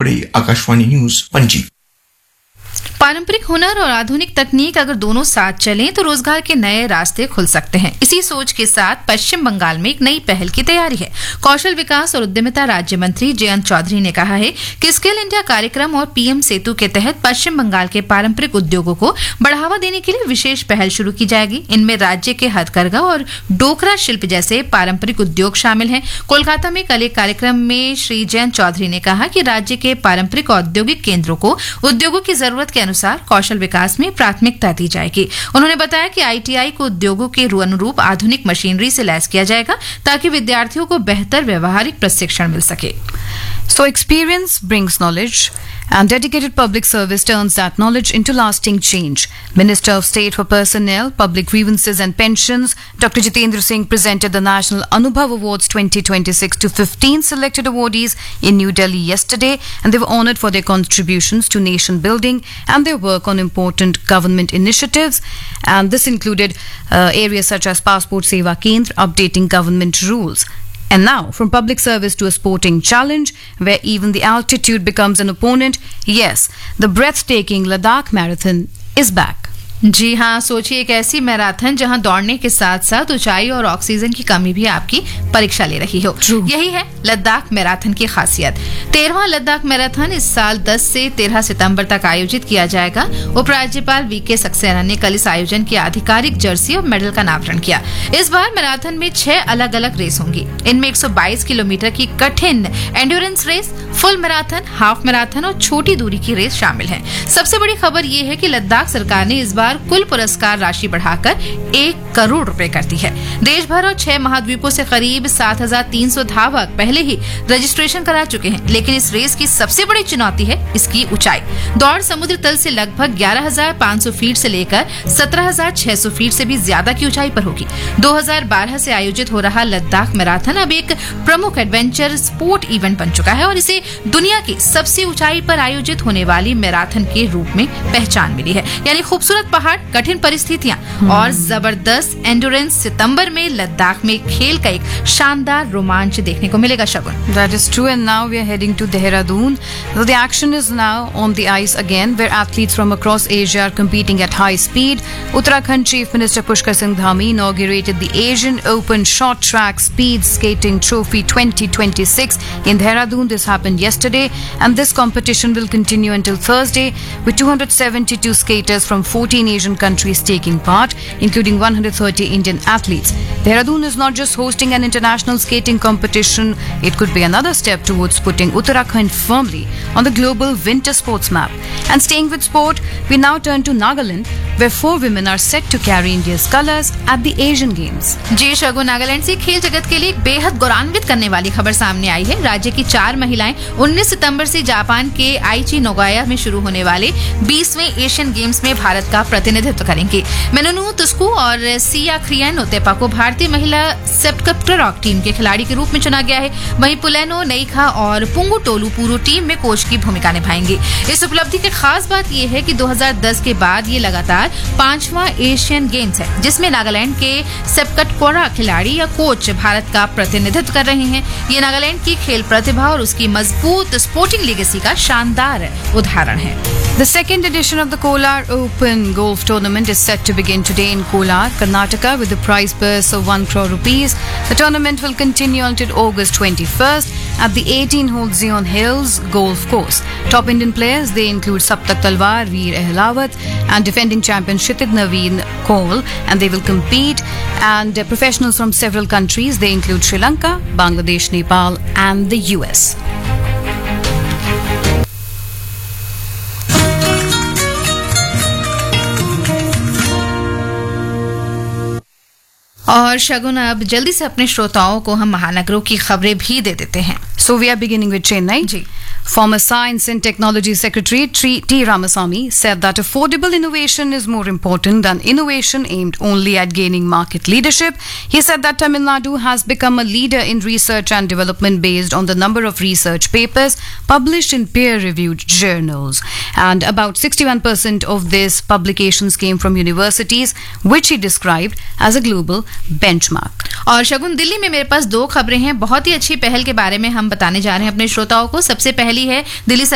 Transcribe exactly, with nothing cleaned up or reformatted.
Khopde, Akashvani news, Panaji. पारंपरिक हुनर और आधुनिक तकनीक अगर दोनों साथ चलें तो रोजगार के नए रास्ते खुल सकते हैं। इसी सोच के साथ पश्चिम बंगाल में एक नई पहल की तैयारी है। कौशल विकास और उद्यमिता राज्य मंत्री जयंत चौधरी ने कहा है कि स्किल इंडिया कार्यक्रम और पीएम सेतु के तहत पश्चिम बंगाल के पारंपरिक उद्योगों को बढ़ावा देने के लिए विशेष पहल शुरू की जाएगी। इनमें राज्य के हथकरघा और डोकरा शिल्प जैसे पारंपरिक उद्योग शामिल हैं। कोलकाता में कल एक कार्यक्रम में श्री जयंत चौधरी ने कहा कि राज्य के पारंपरिक औद्योगिक केंद्रों को उद्योगों की जरूरत के अनुसार कौशल विकास में प्राथमिकता दी जाएगी। उन्होंने बताया कि आईटीआई को उद्योगों के अनुरूप आधुनिक मशीनरी से लैस किया जाएगा ताकि विद्यार्थियों को बेहतर व्यवहारिक प्रशिक्षण मिल सके। So experience brings knowledge and dedicated public service turns that knowledge into lasting change. Minister of State for Personnel, Public Grievances and Pensions, Doctor Jitendra Singh presented the National Anubhav Awards twenty twenty-six to fifteen selected awardees in New Delhi yesterday, and they were honored for their contributions to nation building and their work on important government initiatives. And this included uh, areas such as Passport Seva Kendra, updating government rules. And now, from public service to a sporting challenge, where even the altitude becomes an opponent, yes, the breathtaking Ladakh Marathon is back. जी हाँ, सोचिए एक ऐसी marathon जहां दौड़ने के साथ साथ ऊंचाई और ऑक्सीजन की कमी भी आपकी परीक्षा ले रही हो। True. यही है लद्दाख मैराथन की खासियत। तेरहवां लद्दाख मैराथन इस साल दस से तेरह सितंबर तक आयोजित किया जाएगा। उपराज्यपाल वी के सक्सेना ने कल इस आयोजन की आधिकारिक जर्सी और मेडल का अनावरण किया। इस बार मैराथन में छह अलग अलग रेस होंगी। इनमें एक सौ बाईस किलोमीटर की कठिन endurance race, full marathon, half marathon और छोटी दूरी की रेस शामिल है। सबसे बड़ी खबर ये है कि लद्दाख सरकार ने इस बार कुल पुरस्कार राशि बढ़ाकर एक करोड़ रुपए कर दी है। देश भर और छह महाद्वीपों से करीब सात हजार तीन सौ धावक पहले ही रजिस्ट्रेशन करा चुके हैं, लेकिन इस रेस की सबसे बड़ी चुनौती है इसकी ऊंचाई। दौड़ समुद्र तल से लगभग ग्यारह हजार पाँच सौ फीट से लेकर सत्रह हजार छह सौ फीट से भी ज्यादा की ऊंचाई पर होगी। दो हजार बारह से आयोजित हो रहा लद्दाख मैराथन अब एक प्रमुख एडवेंचर स्पोर्ट इवेंट बन चुका है और इसे दुनिया की सबसे ऊंचाई पर आयोजित होने वाली मैराथन के रूप में पहचान मिली है। यानी खूबसूरत पहाड़, कठिन परिस्थितियां और जबरदस्त एंड्योरेंस। सितंबर में लद्दाख में खेल का एक शानदार रोमांच देखने को मिलेगा। शगुन, That is true, and now we are heading to Dehradun. So the action is now on the ice again, where athletes from across Asia are competing at high speed. Uttarakhand Chief Minister Pushkar Singh Dhami inaugurated the Asian Open Short Track Speed Skating Trophy twenty twenty-six in Dehradun. This happened yesterday, and this competition will continue until Thursday, with two hundred seventy-two skaters from fourteen Asian countries taking part, including one hundred thirty Indian athletes. Dehradun is not just hosting an international skating competition, it could be another step towards putting Uttarakhand firmly on the global winter sports map. And staying with sport, we now turn to Nagaland, where four women are set to carry India's colours at the Asian Games. जी शगु, नागालैंड से खेल जगत के लिए एक बेहद गौरवान्वित करने वाली खबर सामने आई है। राज्य की चार महिलाएं उन्नीस सितंबर से जापान के आईची नोगोया में शुरू होने वाले बीसवें एशियन गेम्स में भारत का प्रतिनिधित्व करेंगी। मेनुनु तुस्कू और सिया क्रियन ओतेपा को भारतीय महिला सेप्टकप्टरॉक टीम के खिलाड़ी के रूप में चुना गया है। वहीं पुलेनो नेइखा और पुंगू टोलू पूरो टीम में कोच की भूमिका निभाएंगे। इस उपलब्धि की खास बात यह है कि दो हजार दस के बाद ये लगातार पांचवां एशियन गेम्स है जिसमें नागालैंड के सेप्टकप्टरॉक खिलाड़ी या कोच भारत का प्रतिनिधित्व कर रहे हैं। ये नागालैंड की खेल प्रतिभा और उसकी मजबूत स्पोर्टिंग लेगेसी का शानदार उदाहरण है। The second edition of the Kolar Open Golf Tournament is set to begin today in Kolar, Karnataka, with a prize purse of one crore rupees. The tournament will continue until August twenty-first at the eighteen-hole Zion Hills Golf Course. Top Indian players, they include Saptak Talwar, Veer Ehlawat, and defending champion Kshitij Naveen Kaul, and they will compete. And uh, professionals from several countries, they include Sri Lanka, Bangladesh, Nepal, and the U S. और शगुन, अब जल्दी से अपने श्रोताओं को हम महानगरों की खबरें भी दे देते हैं। So we are beginning with Chennai. Ji. Former Science and Technology Secretary T. Ramasamy said that affordable innovation is more important than innovation aimed only at gaining market leadership. He said that Tamil Nadu has become a leader in research and development based on the number of research papers published in peer-reviewed journals. And about sixty-one percent of these publications came from universities, which he described as a global benchmark. और शगुन, दिल्ली में मेरे पास दो खबरें हैं। बहुत ही अच्छी पहल के बारे में हम बताने जा रहे हैं अपने श्रोताओं को। सबसे पहली है दिल्ली